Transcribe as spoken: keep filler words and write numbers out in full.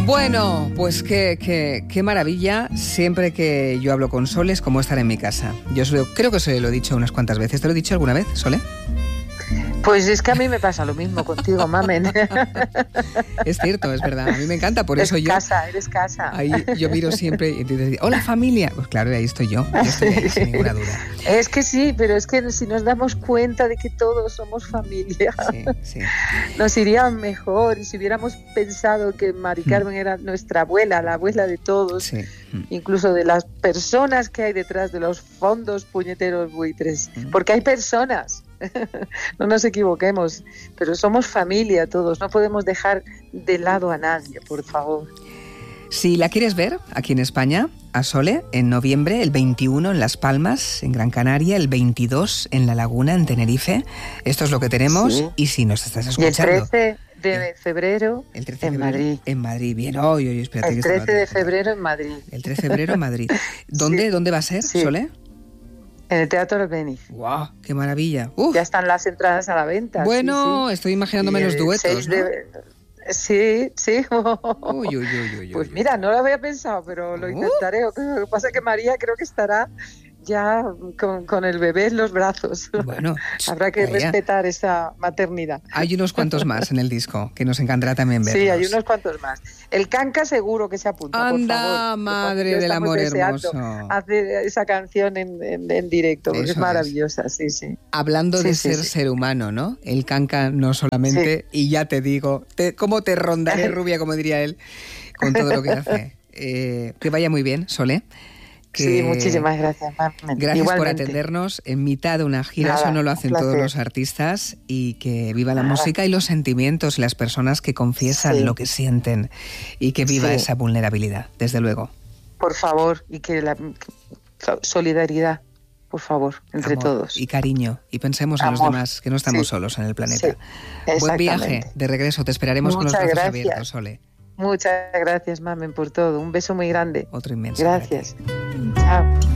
Bueno, pues qué, qué, qué maravilla. Siempre que yo hablo con Sole es como estar en mi casa. Yo solo, creo que se lo he dicho unas cuantas veces. ¿Te lo he dicho alguna vez, Sole? Pues es que a mí me pasa lo mismo contigo, mamen. Es cierto, es verdad. A mí me encanta, por eso es yo... casa, eres casa. Ahí yo miro siempre y te digo, hola familia. Pues claro, ahí estoy yo. Yo estoy ahí, sin ninguna duda. Es que sí, pero es que si nos damos cuenta de que todos somos familia, sí, sí. nos iría mejor. Y si hubiéramos pensado que Mari Carmen mm. era nuestra abuela, la abuela de todos, sí. mm. incluso de las personas que hay detrás de los fondos puñeteros buitres, mm. porque hay personas. No nos equivoquemos, pero somos familia todos, no podemos dejar de lado a nadie, por favor. Si la quieres ver aquí en España, a Sole, en noviembre, el veintiuno en Las Palmas, en Gran Canaria, el veintidós en La Laguna, en Tenerife, esto es lo que tenemos, sí. Y si nos estás escuchando... Y el trece de febrero el trece de en febrero, Madrid. En Madrid, bien, hoy, hoy, espérate. El que trece de febrero en Madrid. El trece de febrero en Madrid. ¿Dónde, sí. ¿Dónde va a ser, sí. Sole? En el Teatro Albéniz. ¡Guau! ¡Qué maravilla! Uf. Ya están las entradas a la venta. Bueno, sí, sí. Estoy imaginándome y los duetos, ¿no? De... Sí, sí. Uy, uy, uy, uy, pues uy. mira, no lo había pensado, pero lo intentaré. Uh. Lo que pasa es que María creo que estará ya con, con el bebé en los brazos. Bueno, habrá que María. respetar esa maternidad. Hay unos cuantos más en el disco que nos encantará también verlos. Sí, hay unos cuantos más. El Canca seguro que se apunta, Anda, por favor. madre del amor hermoso. Hacer esa canción en, en, en directo, porque es maravillosa, es. sí, sí. Hablando sí, de sí, ser sí. ser humano, ¿no? El Canca no solamente, sí. y ya te digo, te, cómo te rondaré rubia, como diría él, con todo lo que hace. Eh, que vaya muy bien, Sole. Que sí, muchísimas gracias, Marmen. Gracias Igualmente. por atendernos en mitad de una gira. Nada, eso no lo hacen todos los artistas. Y que viva la Nada. música y los sentimientos, las personas que confiesan sí. lo que sienten, y que viva sí. esa vulnerabilidad, desde luego. Por favor, y que la solidaridad, por favor, entre Amor todos. Y cariño, y pensemos Amor. en los demás, que no estamos sí. solos en el planeta. Sí. Buen viaje de regreso, te esperaremos Muchas con los brazos gracias. abiertos, Sole. Muchas gracias, Mamen, por todo. Un beso muy grande. Otro inmenso. Gracias. Chao.